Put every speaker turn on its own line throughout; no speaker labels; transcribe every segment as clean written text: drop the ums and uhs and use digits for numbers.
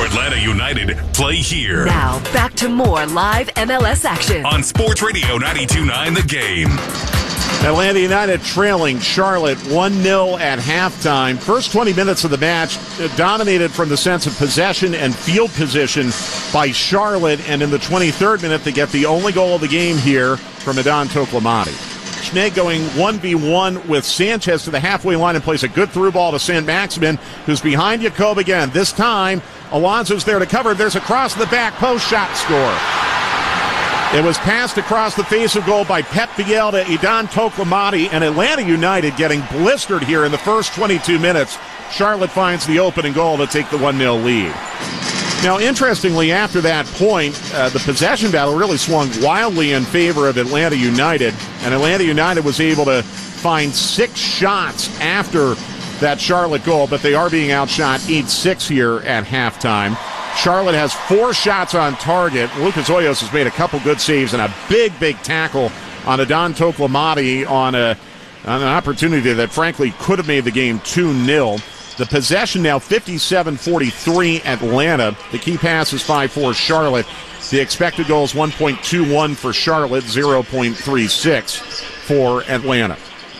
Atlanta United play here.
Now, back to more live MLS action
on Sports Radio 92.9 The Game.
Atlanta United trailing Charlotte 1-0 at halftime. First 20 minutes of the match dominated from the sense of possession and field position by Charlotte, and in the 23rd minute they get the only goal of the game here from Adan Toklamati. Schnee going 1v1 with Sanchez to the halfway line and plays a good through ball to Saint-Maximin, who's behind Jacob again. This time, Alonso's there to cover. There's a cross to the back post, shot, score. It was passed across the face of goal by Pep Biel to Adan Toklamati, and Atlanta United getting blistered here in the first 22 minutes. Charlotte finds the opening goal to take the 1-0 lead. Now, interestingly, after that point, the possession battle really swung wildly in favor of Atlanta United, and Atlanta United was able to find 6 shots after that Charlotte goal, but they are being outshot 8-6 here at halftime. Charlotte has 4 shots on target. Lucas Hoyos has made a couple good saves and a big tackle on Adan Toklamati on an opportunity that, frankly, could have made the game 2-0. The possession now 57-43 Atlanta. The key pass is 5-4 Charlotte. The expected goal is 1.21 for Charlotte, 0.36 for Atlanta.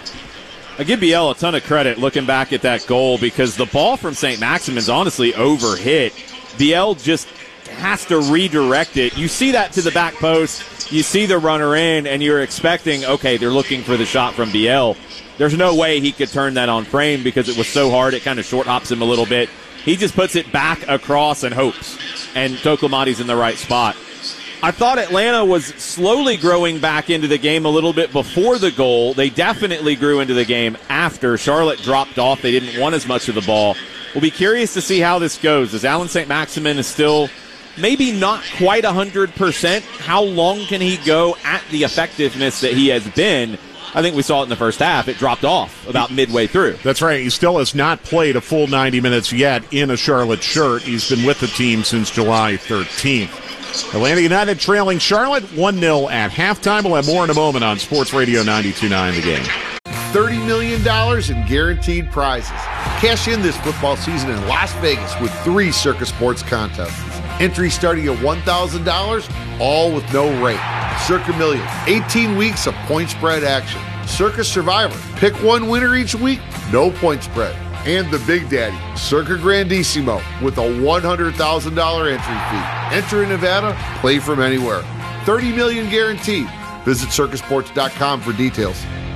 I give Biel a ton of credit looking back at that goal because the ball from St. Maximin's honestly overhit. Biel just has to redirect it. You see that to the back post. You see the runner in, and you're expecting, okay, they're looking for the shot from Biel. There's no way he could turn that on frame because it was so hard. It kind of short hops him a little bit. He just puts it back across and hopes. And Toklamati's in the right spot. I thought Atlanta was slowly growing back into the game a little bit before the goal. They definitely grew into the game after. Charlotte dropped off. They didn't want as much of the ball. We'll be curious to see how this goes. As Allan Saint-Maximin is still maybe not quite 100%, how long can he go at the effectiveness that he has been? I think we saw it in the first half. It dropped off about midway through.
That's right. He still has not played a full 90 minutes yet in a Charlotte shirt. He's been with the team since July 13th. Atlanta United trailing Charlotte 1-0 at halftime. We'll have more in a moment on Sports Radio 92.9 The Game.
$30 million in guaranteed prizes. Cash in this football season in Las Vegas with 3 Circa Sports contests. Entry starting at $1,000, all with no rate. Circa Million, 18 weeks of point spread action. Circa Survivor, pick one winner each week, no point spread. And the Big Daddy, Circa Grandissimo, with a $100,000 entry fee. Enter in Nevada, play from anywhere. $30 million guaranteed. Visit circasports.com for details.